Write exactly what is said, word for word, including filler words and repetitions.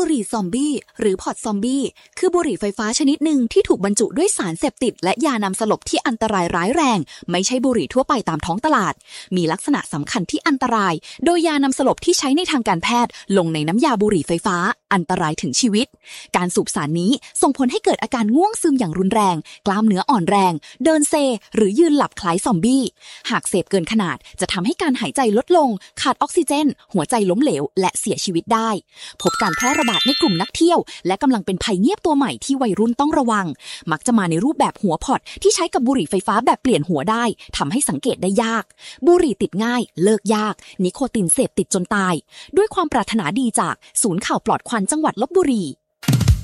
หรี่ซอมบี้หรือพอตซอมบี้คือบุหรี่ไฟฟ้าชนิดหนึ่งที่ถูกบรรจุด้วยสารเสพติดและยานำสลบที่อันตรายร้ายแรงไม่ใช่บุหรี่ทั่วไปตามท้องตลาดมีลักษณะสำคัญที่อันตรายโดยยานำสลบที่ใช้ในทางการแพทย์ลงในน้ำยาบุหรี่ไฟฟ้าอันตรายถึงชีวิตการสูบสารนี้ส่งผลให้เกิดอาการง่วงซึมอย่างรุนแรงกล้ามเนื้ออ่อนแรงเดินเซหรือยืนหลับคล้ายซอมบี้หากเสพเกินขนาดจะทำให้การหายใจลดลงขาดออกซิเจนหัวใจล้มเหลวและเสียชีวิตได้พบการแพร่ระบาดในกลุ่มนักเที่ยวและกำลังเป็นภัยเงียบตัวใหม่ที่วัยรุ่นต้องระวังมักจะมาในรูปแบบหัวพอตที่ใช้กับบุหรี่ไฟฟ้าแบบเปลี่ยนหัวได้ทำให้สังเกตได้ยากบุหรี่ติดง่ายเลิกยากนิโคตินเสพติดจนตายด้วยความปรารถนาดีจากศูนย์ข่าวปลอดควันจังหวัดลพบุรี